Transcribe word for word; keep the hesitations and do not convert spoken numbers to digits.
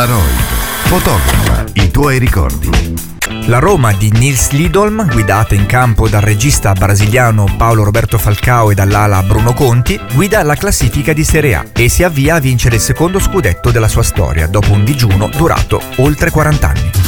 Polaroid. Fotografa i tuoi ricordi. La Roma di Nils Lidolm, guidata in campo dal regista brasiliano Paulo Roberto Falcao e dall'ala Bruno Conti, guida la classifica di Serie A e si avvia a vincere il secondo scudetto della sua storia dopo un digiuno durato oltre quaranta anni.